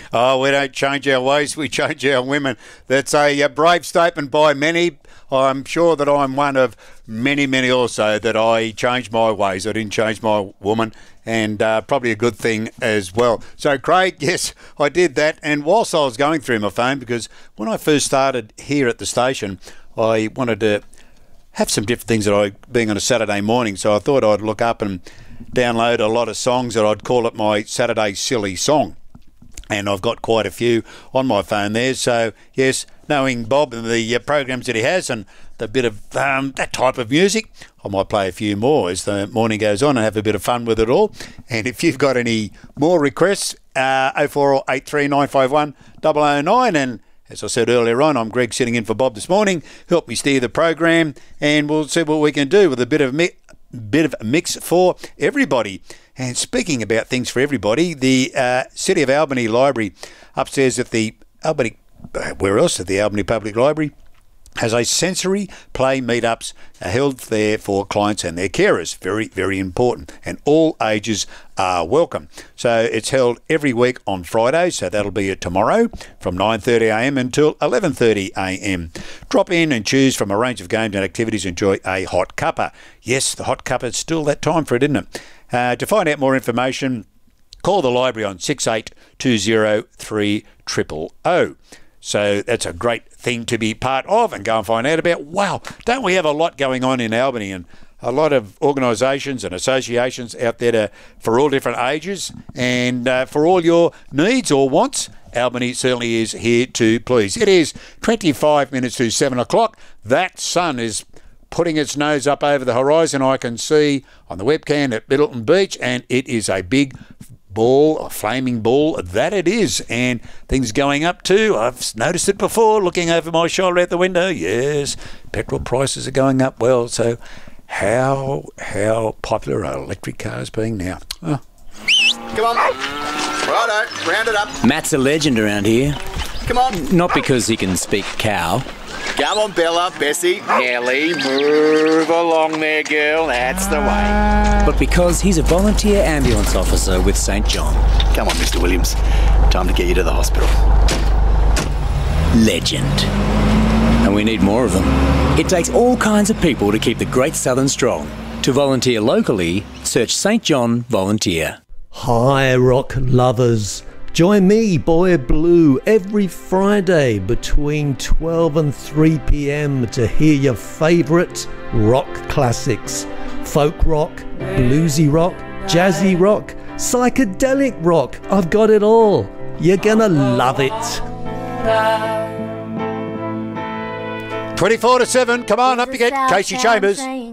Oh, we don't change our ways, we change our women. That's a brave statement by many. I'm sure that I'm one of many, many also that I changed my ways. I didn't change my woman, and probably a good thing as well. So, Craig, yes, I did that. And whilst I was going through my phone, because when I first started here at the station, I wanted to have some different things that being on a Saturday morning, so I thought I'd look up and download a lot of songs that I'd call it my Saturday silly song. And I've got quite a few on my phone there. So, yes, knowing Bob and the programs that he has and the bit of that type of music, I might play a few more as the morning goes on and have a bit of fun with it all. And if you've got any more requests, 0483 951 009. And as I said earlier on, I'm Greg sitting in for Bob this morning. Help me steer the program, and we'll see what we can do with a bit of a mix for everybody. And speaking about things for everybody, the City of Albany Library upstairs at the Albany, where else at the Albany Public Library, has a sensory play meetups held there for clients and their carers. Very, very important. And all ages are welcome. So it's held every week on Friday, so that'll be tomorrow from 9:30am until 11:30am. Drop in and choose from a range of games and activities. Enjoy a hot cuppa. Yes, the hot cuppa, it's still that time for it, isn't it? To find out more information, call the library on 68203000. So that's a great thing to be part of and go and find out about. Wow, don't we have a lot going on in Albany, and a lot of organisations and associations out there for all different ages and for all your needs or wants. Albany certainly is here to please. It is 25 minutes to 7 o'clock. That sun is putting its nose up over the horizon. I can see on the webcam at Middleton Beach, and it is a big ball, a flaming ball, that it is, and things going up too. I've noticed it before looking over my shoulder out the window. Yes, petrol prices are going up. Well, so how popular are electric cars being now? Oh. Come on. Righto, round it up. Matt's a legend around here. Come on. Not because he can speak cow. Come on, Bella, Bessie, Nelly, move along there, girl. That's the way. But because he's a volunteer ambulance officer with St. John. Come on, Mr. Williams. Time to get you to the hospital. Legend. And we need more of them. It takes all kinds of people to keep the Great Southern strong. To volunteer locally, search St. John Volunteer. Hi, rock lovers. Join me, Boy Blue, every Friday between 12 and 3 p.m. to hear your favourite rock classics. Folk rock, bluesy rock, jazzy rock, psychedelic rock. I've got it all. You're gonna love it. 24 to 7, come on, up you get. Casey Chambers.